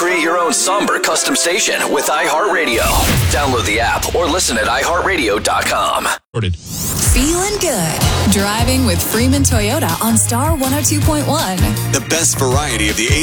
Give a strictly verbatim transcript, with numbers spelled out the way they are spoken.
Create your own somber custom station with iHeartRadio. Download the app or listen at i heart radio dot com. Feeling good. Driving with Freeman Toyota on Star one oh two point one. The best variety of the